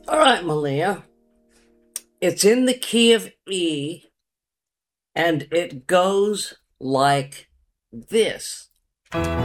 All right, Malia. It's in the key of E, and it goes like this.